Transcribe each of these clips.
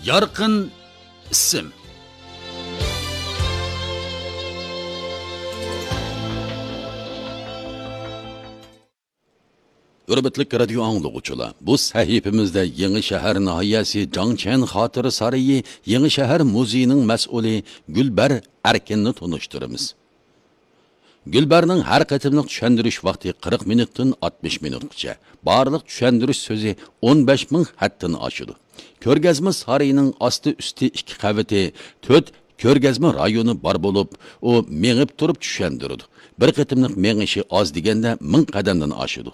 Yarqin ism. Hürmetlik radyo anlıqçılar, bu sahifimizde Yeni Şehir nahiyesi Cangchen Xatırı Sarayı Yeni Şehir Muzeyi'nin məsulü Gülber Erkinni tanıştırımız. Gülber'nin her qatımlıq düşəndiriş vakti 40 minutdan 60 minutqacha. Barlıq düşəndiriş sözü 15 min hattını aşıdı. Körgəzmə sarayının astı üstü 2 qavati 4 körgəzmə rayonu bar bolup, o meğip durup düşəndirdi. Bir qatımlıq meğişi az degende 1000 qadamdan aşıdı.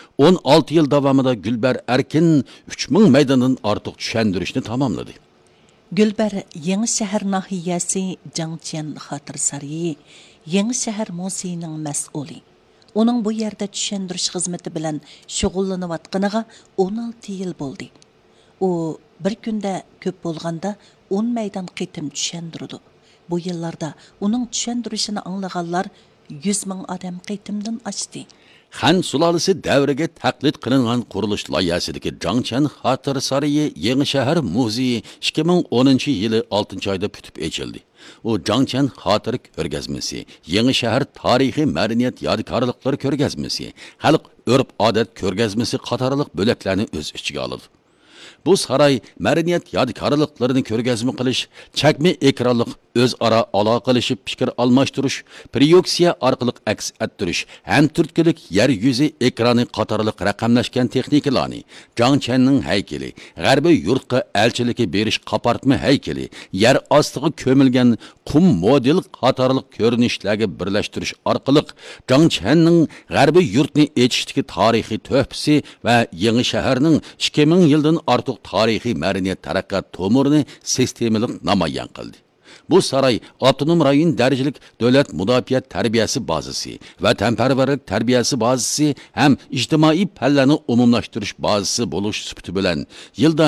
16 yıl davamında Gülber Erkin 3000 meydanın artıq düşəndirişini tamamladı. Gülber Yeni Şehir nahiyesi Cangchen Xatır Sarayı Yeni Şehir Muzeyi'nin məsulü. Onun bu yerde düşəndiriş xizmeti bilen şug'ullanıvatqaniga 16 yıl boldu. O bir günde köp bolganda 10 meydan qitim düşəndirdi. Bu yıllarda onun düşəndirişini anlağanlar 100 min adam qitimdan açtı. Han sulalisi davriga taqlid qilingan qurilish loyihasidagi Cangchen Xatır Sarayı Yeni Şehir Muzeyi 2010 yılı 6 ayda pütüp açıldı. O Cangchen Xatır ko'rgazmasi, Yeni Şehir tarihi madaniyat yodikorliklari ko'rgazmasi, xalq urf odat ko'rgazmasi qatorliq bo'laklarni o'z ichiga oladi. Bu saray madaniyat yodikorliklarini ko'rgazma qilish, chakma ekranliq o'zaro aloqalashib fikr almashtirish, proyeksiya orqali aks ettirish, ham turtkilik yer yuzi ekrani qatorliq raqamlashgan texnikalarni, Cangchenning haykali, g'arbiy yurtqa elchiligi berish qapartma haykali, yer ostiga ko'milgan qum model qatorliq ko'rinishlarga birlashtirish orqali Cangchenning g'arbiy yurtni etishdagi tarixiy to'pisi va Yangi shaharning 2000 yildan ortiq tarixiy madaniyat taraqqiyot to'mirini sistemalik namoyon qildi. Bu saray avtonom rayon darajalik davlat mudofiat tarbiyasi bazasi, vatanparvarlik tarbiyasi bazasi ham ijtimoiy fanlarni umumlashtirish bazasi bo'lish sifati bilan yilda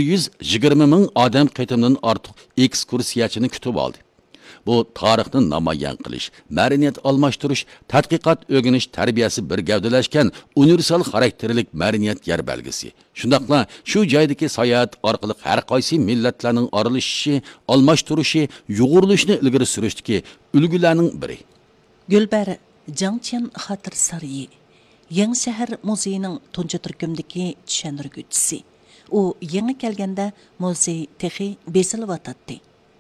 120 ming odam qitimdan ortiq ekskursiyachini kutib oldi. Bu tarixni namoyon qilish, madaniyat almashtirish, tadqiqot o'rganish tarbiyasi bir gavdalashgan universal xarakterlik madaniyat yer belgisi. Shundaqla shu joydagi sayohat orqali har qaysi millatlarning aralashishi, almashtirishi, yo'g'rilishini ilgari surishdagi ulgularning biri. Gülber Cangchen Xatır Sarayı Yeni Şehir Muzeyi'nin tuncu turkumdagi düşəndirgüchisi. O yeni kelganda muzey texi besilyotdi.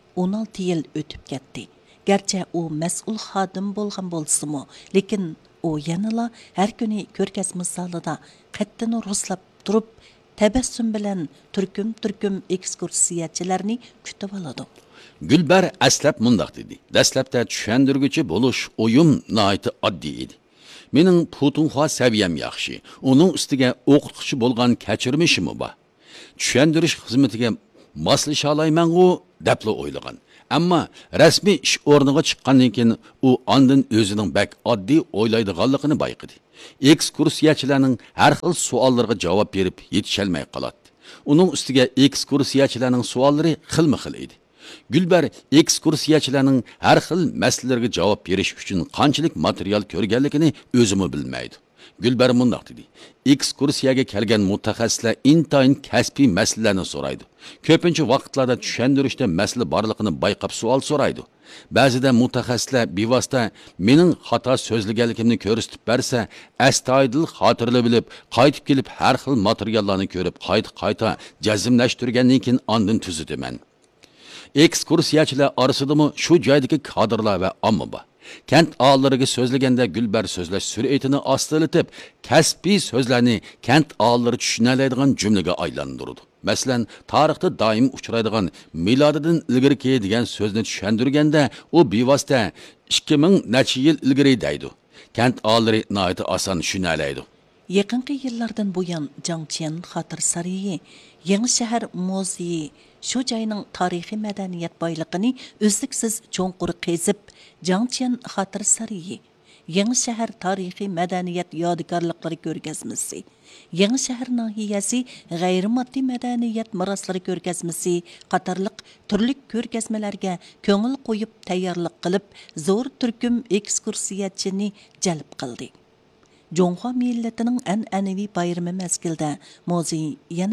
16 yıl ötüp ketdi. Gerçi o məsul xadim bolğan bolsımı, lekin o yanıla her günü körkəzmə salida qattini ruslab turib, təbəssüm bilan türküm ekskursiyachilarni kutib oladi. Gülber aslab mundaq dedi. Dastlabda düşəndirgüchi bo'lish o'yim nihoyat oddiy edi. Mening Putunxo saviyam yaxshi. Uning ustiga o'qituvchi bo'lgan kechirmishim bor. Düşəndirish xizmatiga moslasha olmayman-ku depli o'ylagan. Ammo rasmiy ish o'rniga chiqqandan keyin u ondan o'zining bak oddiy o'ylaydiganligini bayqadi. Ekskursiyachilarning har xil savollarga javob berib yetishalmay qoladi. Uning ustiga ekskursiyachilarning savollari xilma-xil edi. Gülber ekskursiyachilarning har xil masalalarga javob berish uchun qanchalik material ko'rganligini o'zimi bilmaydi. Gülber mundaq dedi. Ekskursiyaga kelgan mutaxassislar intayin kasbiy masalalarni so'raydi. Ko'pincha vaqtlarda düşəndirishda masala borligini bayqab savol so'raydi. Ba'zida mutaxassislar bevosita mening xato so'zlaganligimni ko'rsatib bersa, astoydil xotirlab bilib, qaytib kelib har xil materiallarni ko'rib, qayta jazmlashtirgandan keyin ondan tuzataman. Ekskursiyachilar orasidami shu joydagi kadrlar va omma bor. Kent ağalarıga so'zlaganda Gülber so'zlash sur'atini ostilatib, kasbiy so'zlarni kent ağaları tushunalaydigan jumlaga aylantirdi. Masalan, tarixda doim uchraydigan milodidan ilgari degan so'zni tushundirganda, u bevosita 2000 necha yil ilgari deydi. Kent ağaları nihoyat oson tushunalaydi. Yaqinqi yillardan buyon Cangchen Xatır Sarayı Yeni Şehir Muzeyi shu joyning tarixiy madaniyat boyligini uzluksiz cho'nqur qezib, Cangchen Xatır Sarayı Yeni Şehir tarixiy madaniyat yodikorliklari ko'rgazmasi, Yeni Şehir nahiyasi g'ayrimaddiy madaniyat meroslari ko'rgazmasi qatorliq turli ko'rgazmalarga ko'ngil qo'yib tayyorlik qilib, zo'r turkum ekskursiyachini jalb qildi. Jonghua millatining an'anaviy bayrami mezgilda muzey yana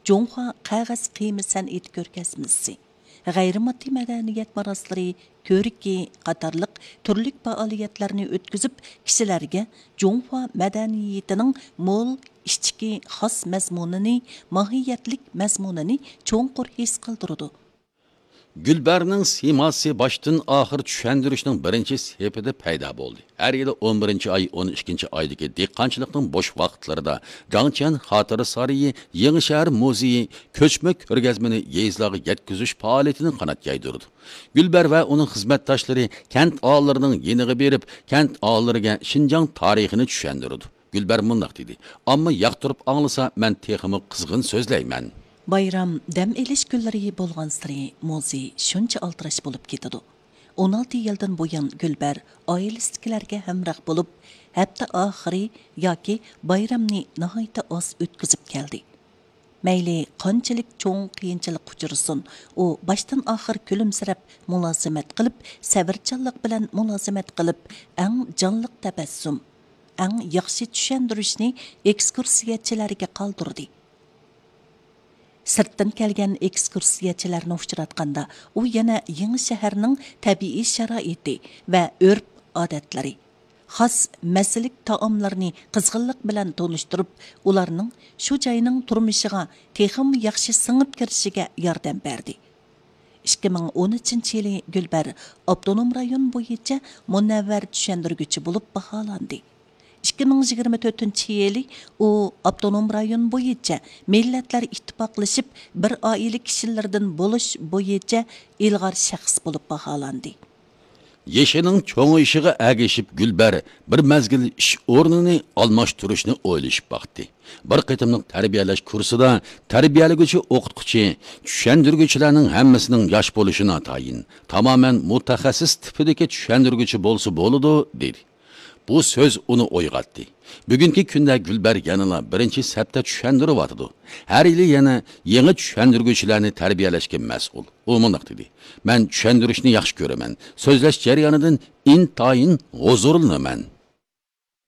Жоңхуа қағаз қиымы сәнет көргәзмесі, g'ayrimaddiy madaniyat maroslari, ko'riki qatorliq turlik faoliyatlarni o'tkazib, kishilarga Jonghua madaniyatining mo'l ichki xos mazmunini, mohiyatlik mazmunini cho'nqur his qildirdi. Gülber'nin siması baştan ahir düşendirişinin birinci sepide payda oldu. Her yılı 11. ay 12. aydaki dehqonchilikning boş vaxtlarida Zhangqian Xotira Sarayı, Yangi Muzeyi, ko'chma ko'rgazmani yezlarga yetkazish faoliyatini qanot yaydirdi. Gülber ve onun xizmatdoshlari kent aholining yeniga berib, kent aholilariga Xinjiang tarixini tushuntirdi. Gülber mundaq dedi: "Amma yoqtirib anglasa, men teximi qizg'in so'zlayman." Bayram dam elish kunlari bo'lgan siri muzey shuncha altirash bo'lib ketadi. 16 yildan buyon Gulbar oilasidagilarga hamroh bo'lib, hafta oxiri yoki bayramni nihoyatda oz o'tkazib keldi. Mayli qanchalik cho'ng qiyinchilik uchirsin, u boshdan oxir kulimsirab mulozimat qilib, sabrchanlik bilan mulozimat qilib, eng jonliq tabassum, eng yaxshi tushuntirishni ekskursiyachilarga qoldirdi. Sirtdan kelgan ekskursiyachilarni uchratganda, u yana yangi shaharning tabiiy sharoiti va urf-odatlari, xos masalik taomlarni qizg'inlik bilan tonishtirib, ularning shu joyning turmushiga texim yaxshi singib kirishiga yordam berdi. 2013-yili Gulbar avtonom rayon bo'yicha munavvar tushuntirguchi bo'lib baholandi. 2024-yili u avtonom rayon bo'yicha millatlar ittifoqlashib bir oila kishilardan bo'lish bo'yicha ilg'or shaxs bo'lib baholandi. Yeşenin çoğuşuğa əgişib Gülber bir mezgil iş o'rnini almashtirishni o'ylashib baktı. Bir qitimliq tarbiyalash kursida tarbiyalaguvchi o'qituvchi, tushuntirguchilarning hammasining yosh bo'lishini tayin, tamoman mutaxassis tipidagi tushuntirguchi bo'lsa bo'ladi, dedi. Bu söz onu oyg'atdi. Bugungi kunda Gulbar yanıla birinchi sapda tushuntirib atdi. Har yili yana yangi tushuntirguchilarni tarbiyalashga mas'ul. U mundaq dedi: "Men tushuntirishni yaxshi ko'raman. So'zlash jarayonidan intayin huzurlanaman."